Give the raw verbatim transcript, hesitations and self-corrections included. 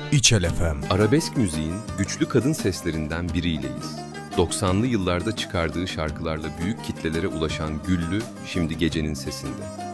İçel F M. Arabesk müziğin güçlü kadın seslerinden biriyleyiz. doksanlı yıllarda çıkardığı şarkılarla büyük kitlelere ulaşan Güllü, şimdi gecenin sesinde.